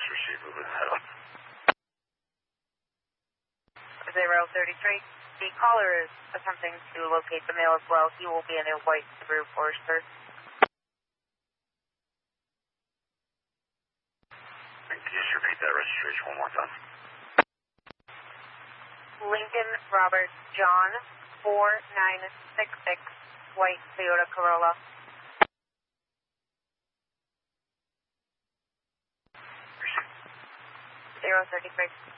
received. Moving ahead on. 033. The caller is attempting to locate the male as well. He will be in a white Subaru Forester. Can you just repeat that registration one more time? Lincoln Robert John 4966, white Toyota Corolla. Proceed. 033.